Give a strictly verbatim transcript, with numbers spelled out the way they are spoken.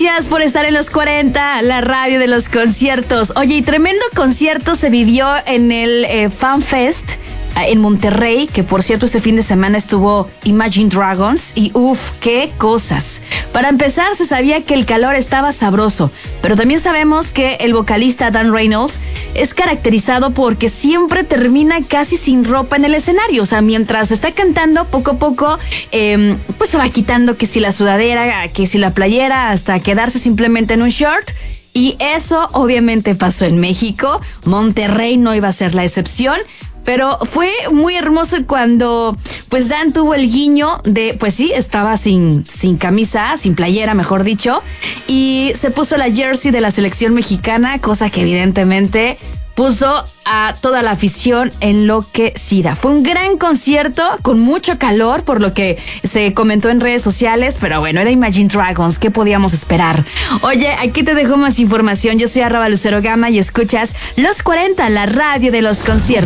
Gracias por estar en los cuarenta, la radio de los conciertos. Oye, y tremendo concierto se vivió en el eh, Fan Fest en Monterrey, que por cierto este fin de semana estuvo Imagine Dragons y uff, qué cosas. Para empezar, se sabía que el calor estaba sabroso, pero también sabemos que el vocalista Dan Reynolds es caracterizado porque siempre termina casi sin ropa en el escenario. O sea, mientras está cantando, poco a poco eh, pues se va quitando que si la sudadera, que si la playera, hasta quedarse simplemente en un short. Y eso obviamente pasó en México. Monterrey no iba a ser la excepción. Pero fue muy hermoso cuando pues Dan tuvo el guiño de, pues sí, estaba sin, sin camisa, sin playera, mejor dicho, y se puso la jersey de la selección mexicana, cosa que evidentemente puso a toda la afición enloquecida. Fue un gran concierto con mucho calor, por lo que se comentó en redes sociales, pero bueno, era Imagine Dragons, ¿qué podíamos esperar? Oye, aquí te dejo más información. Yo soy arroba Lucero Gama y escuchas Los cuarenta, la radio de los conciertos.